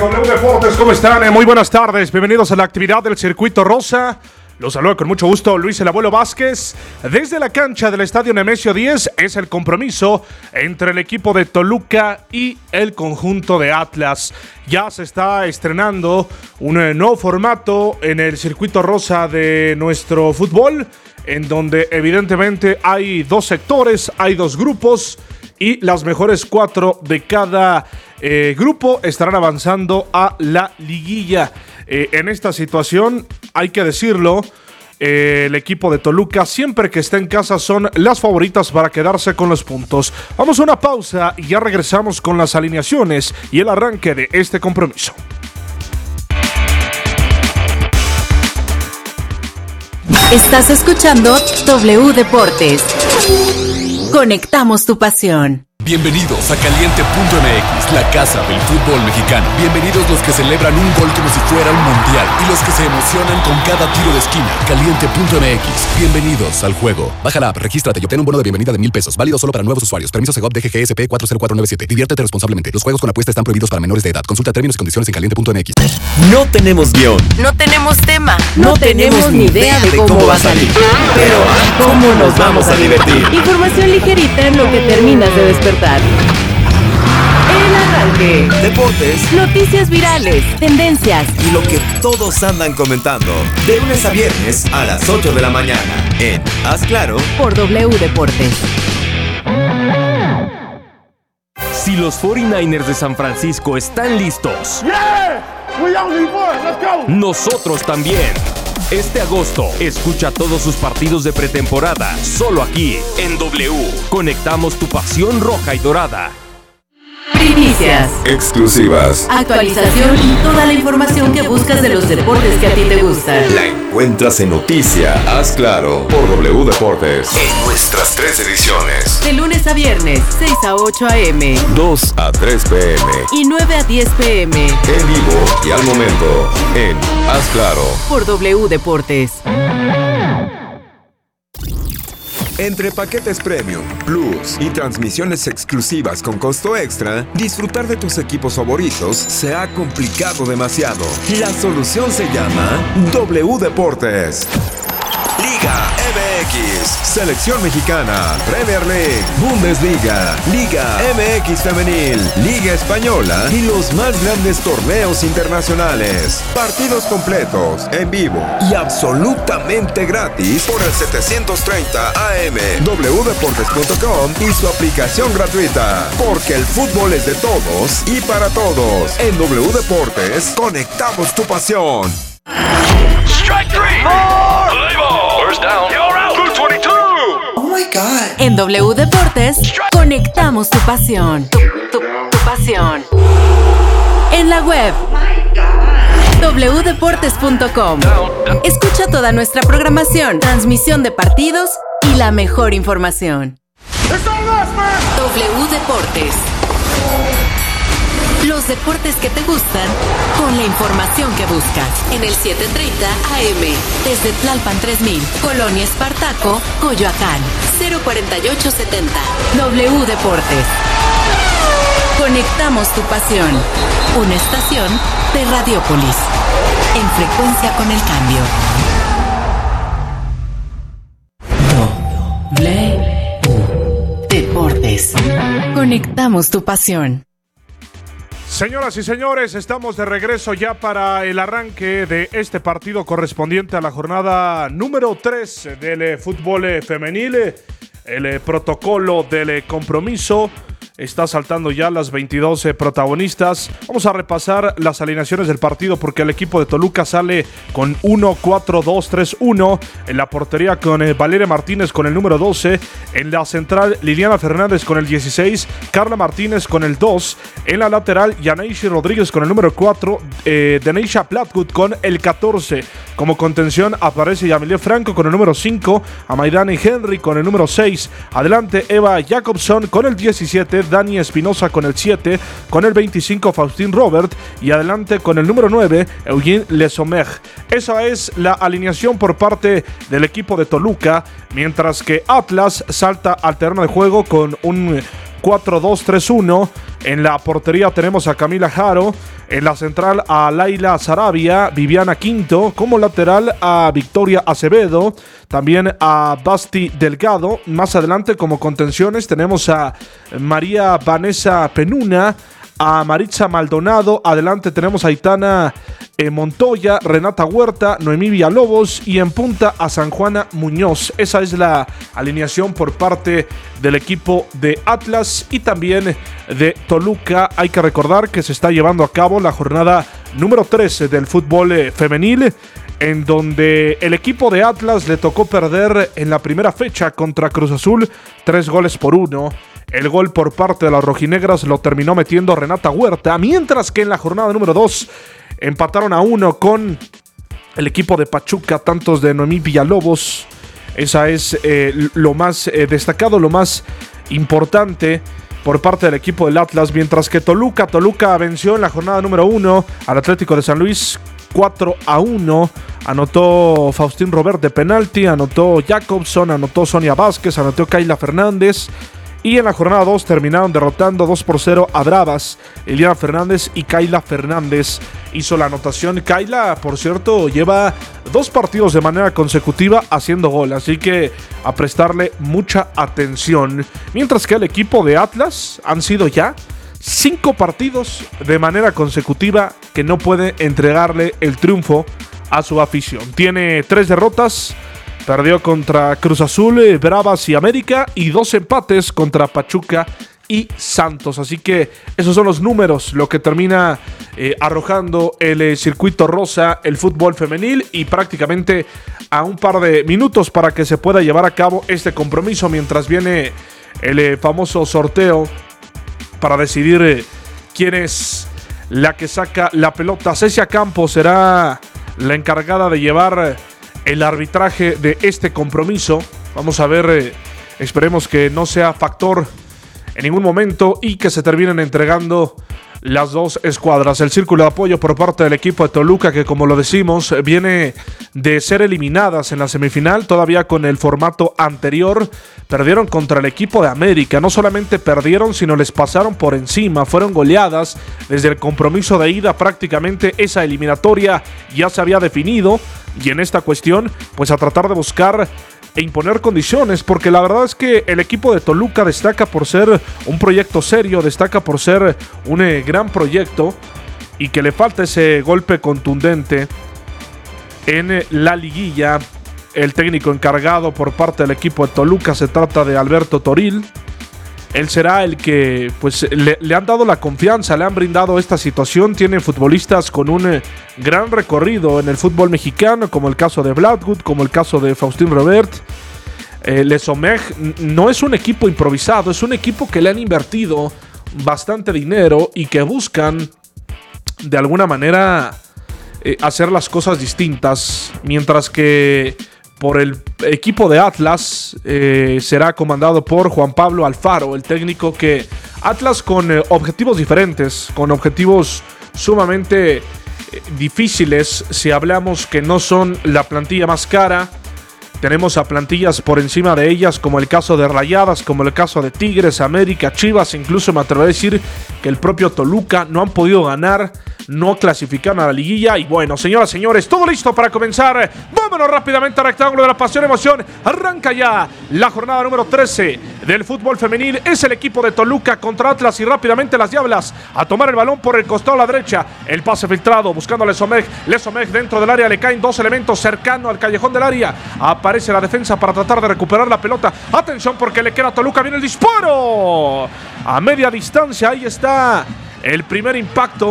W Deportes, ¿cómo están? Muy buenas tardes, bienvenidos a la actividad del Circuito Rosa. Los saludo con mucho gusto Luis el Abuelo Vázquez. Desde la cancha del Estadio Nemesio 10 es el compromiso entre el equipo de Toluca y el conjunto de Atlas. Ya se está estrenando un nuevo formato en el Circuito Rosa de nuestro fútbol, en donde evidentemente hay dos sectores, hay dos grupos y las mejores 4 de cada grupo estarán avanzando a la liguilla. En esta situación, hay que decirlo, el equipo de Toluca, siempre que está en casa, son las favoritas para quedarse con los puntos. Vamos a una pausa y ya regresamos con las alineaciones y el arranque de este compromiso. Estás escuchando W Deportes. Conectamos tu pasión. Bienvenidos a Caliente.mx, la casa del fútbol mexicano. Bienvenidos los que celebran un gol como si fuera un mundial y los que se emocionan con cada tiro de esquina. Caliente.mx, bienvenidos al juego. Baja la app, regístrate y obtén un bono de bienvenida de $1,000. Válido solo para nuevos usuarios. Permiso Segov DGGSP 40497. Diviértete responsablemente. Los juegos con apuesta están prohibidos para menores de edad. Consulta términos y condiciones en Caliente.mx. No tenemos guión. No tenemos tema. No tenemos ni idea de cómo va a salir. Pero ¿cómo nos vamos a divertir? Información ligerita en lo que terminas de despertar. El arranque. Deportes. Noticias virales. Tendencias. Y lo que todos andan comentando. De lunes a viernes a las 8 de la mañana. En Haz Claro. Por W Deportes. Si los 49ers de San Francisco están listos, nosotros también. Este agosto, escucha todos sus partidos de pretemporada, solo aquí, en W. Conectamos tu pasión roja y dorada. Primicias. Exclusivas. Actualización y toda la información que buscas de los deportes que a ti te gustan. La encuentras en Noticia. Haz Claro por W Deportes. En nuestras 3 ediciones. De lunes a viernes, 6 a 8 a.m. 2 a 3 p.m. Y 9 a 10 p.m. En vivo y al momento. En Haz Claro. Por W Deportes. Entre paquetes Premium, Plus y transmisiones exclusivas con costo extra, disfrutar de tus equipos favoritos se ha complicado demasiado. La solución se llama W Deportes. Liga MX, Selección Mexicana, Premier League, Bundesliga, Liga MX Femenil, Liga Española y los más grandes torneos internacionales. Partidos completos, en vivo y absolutamente gratis por el 730 AM, wdeportes.com y su aplicación gratuita. Porque el fútbol es de todos y para todos. En W Deportes, conectamos tu pasión. Strike three. First down. You're out. 222. Oh my God. En W Deportes, conectamos tu pasión. Tu pasión. En la web. wdeportes.com. Escucha toda nuestra programación, transmisión de partidos y la mejor información. W Deportes. Los deportes que te gustan con la información que buscas. En el 730 AM, desde Tlalpan 3000, Colonia Espartaco, Coyoacán, 04870. W Deportes. Conectamos tu pasión. Una estación de Radiopolis. En frecuencia con el cambio. W Deportes. Conectamos tu pasión. Señoras y señores, estamos de regreso ya para el arranque de este partido correspondiente a la jornada número 3 del fútbol femenil. El protocolo del compromiso está saltando ya las 22 protagonistas. Vamos a repasar las alineaciones del partido porque el equipo de Toluca sale con 1-4-2-3-1. En la portería con Valeria Martínez con el número 12. En la central Liliana Fernández con el 16. Carla Martínez con el 2. En la lateral Yaneishi Rodríguez con el número 4. Deneisha Platwood con el 14. Como contención aparece Yamilet Franco con el número 5. Amaidani Henry con el número 6. Adelante Eva Jacobson con el 17. Dani Espinosa con el 7, con el 25 Faustín Robert y adelante con el número 9 Eugene Lesommer. Esa es la alineación por parte del equipo de Toluca, mientras que Atlas salta al terreno de juego con un 4-2-3-1 En la portería tenemos a Camila Jaro. En la central a Laila Sarabia, Viviana Quinto. Como lateral a Victoria Acevedo. También a Basti Delgado. Más adelante como contenciones tenemos a María Vanessa Penuna, a Maritza Maldonado. Adelante tenemos a Aitana Montoya, Renata Huerta, Noemí Villalobos y en punta a San Juana Muñoz. Esa es la alineación por parte del equipo de Atlas y también de Toluca. Hay que recordar que se está llevando a cabo la jornada número 13 del fútbol femenil, en donde el equipo de Atlas le tocó perder en la primera fecha contra Cruz Azul 3-1. El gol por parte de las rojinegras lo terminó metiendo Renata Huerta, mientras que en la jornada número 2 empataron a 1 con el equipo de Pachuca, tantos de Noemí Villalobos. Esa es lo más destacado, lo más importante por parte del equipo del Atlas, mientras que Toluca venció en la jornada número 1 al Atlético de San Luis 4-1. Anotó Faustín Robert de penalti, anotó Jacobson, anotó Sonia Vázquez, anotó Kayla Fernández. Y en la jornada 2 terminaron derrotando 2-0 a Bravas. Eliana Fernández y Kayla Fernández hizo la anotación. Kayla, por cierto, lleva 2 partidos de manera consecutiva haciendo gol, así que a prestarle mucha atención. Mientras que el equipo de Atlas han sido ya 5 partidos de manera consecutiva que no puede entregarle el triunfo a su afición. Tiene 3 derrotas. Perdió contra Cruz Azul, Bravas y América, y 2 empates contra Pachuca y Santos. Así que esos son los números, lo que termina arrojando el circuito rosa, el fútbol femenil, y prácticamente a un par de minutos para que se pueda llevar a cabo este compromiso, mientras viene el famoso sorteo para decidir quién es la que saca la pelota. Cecia Campos será la encargada de llevar el arbitraje de este compromiso. Vamos a ver, esperemos que no sea factor en ningún momento y que se terminen entregando las 2 escuadras. El círculo de apoyo por parte del equipo de Toluca, que como lo decimos, viene de ser eliminadas en la semifinal, todavía con el formato anterior. Perdieron contra el equipo de América. No solamente perdieron, sino les pasaron por encima. Fueron goleadas desde el compromiso de ida. Prácticamente esa eliminatoria ya se había definido. Y en esta cuestión, pues a tratar de buscar e imponer condiciones, porque la verdad es que el equipo de Toluca destaca por ser un proyecto serio, destaca por ser un gran proyecto, y que le falta ese golpe contundente en la liguilla. El técnico encargado por parte del equipo de Toluca se trata de Alberto Toril. Él será el que pues le han dado la confianza, le han brindado esta situación. Tiene futbolistas con un gran recorrido en el fútbol mexicano, como el caso de Blackwood, como el caso de Faustín Robert. Les Omeg no es un equipo improvisado, es un equipo que le han invertido bastante dinero y que buscan de alguna manera hacer las cosas distintas, mientras que por el equipo de Atlas será comandado por Juan Pablo Alfaro, el técnico que Atlas con objetivos diferentes, con objetivos sumamente difíciles. Si hablamos que no son la plantilla más cara, tenemos a plantillas por encima de ellas, como el caso de Rayadas, como el caso de Tigres, América, Chivas, incluso me atrevo a decir que el propio Toluca. No han podido ganar, no clasificaron a la liguilla. Y bueno, señoras y señores, todo listo para comenzar. Vámonos rápidamente al rectángulo de la pasión y emoción. Arranca ya la jornada número 13 del fútbol femenil. Es el equipo de Toluca contra Atlas, y rápidamente las Diablas a tomar el balón por el costado a la derecha. El pase filtrado buscando a Lesomeg. Lesomeg dentro del área, le caen 2 elementos cercano al callejón del área. Aparece la defensa para tratar de recuperar la pelota. Atención, porque le queda a Toluca. Viene el disparo a media distancia. Ahí está el primer impacto.